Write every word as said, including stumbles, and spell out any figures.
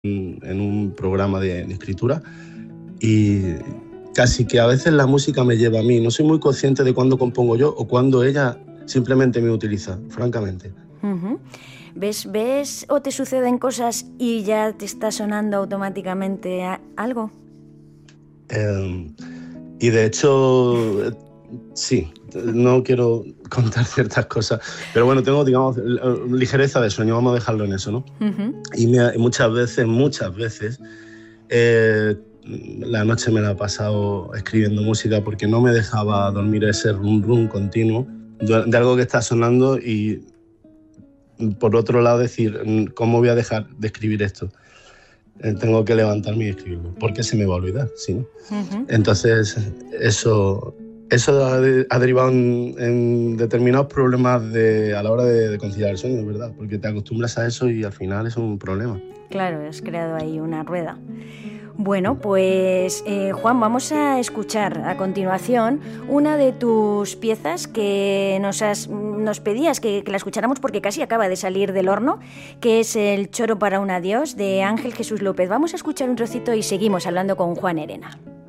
en un programa de, de escritura y casi que a veces la música me lleva a mí. No soy muy consciente de cuándo compongo yo o cuándo ella simplemente me utiliza, francamente. Uh-huh. ¿Ves, ¿Ves o te suceden cosas y ya te está sonando automáticamente algo? Eh, y de hecho, sí, no quiero contar ciertas cosas, pero bueno, tengo, digamos, ligereza de sueño, vamos a dejarlo en eso, ¿no? Uh-huh. Y me, muchas veces, muchas veces, eh, la noche me la he pasado escribiendo música porque no me dejaba dormir ese rum rum continuo de, de algo que está sonando y por otro lado decir, ¿cómo voy a dejar de escribir esto? Eh, tengo que levantarme y escribirlo, porque se me va a olvidar, ¿sí? ¿no? Uh-huh. Entonces, eso, eso ha, de, ha derivado en, en determinados problemas de, a la hora de, de conciliar el sueño, ¿verdad? Porque te acostumbras a eso y al final es un problema. Claro, has creado ahí una rueda. Bueno, pues eh, Juan, vamos a escuchar a continuación una de tus piezas que nos, has, nos pedías que, que la escucháramos porque casi acaba de salir del horno, que es El choro para un adiós de Ángel Jesús López. Vamos a escuchar un trocito y seguimos hablando con Juan Herena.